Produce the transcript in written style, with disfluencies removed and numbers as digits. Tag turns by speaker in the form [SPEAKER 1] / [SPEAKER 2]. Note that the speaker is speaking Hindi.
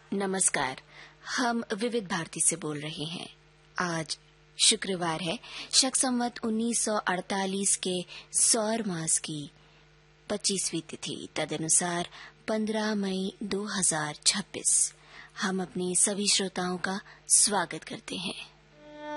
[SPEAKER 1] नमस्कार। हम विविध भारती से बोल रहे हैं। आज शुक्रवार है, शक संवत 1948 के सौर मास की 25वीं तिथि, तदनुसार 15 मई 2026। हम अपने सभी श्रोताओं का स्वागत करते हैं।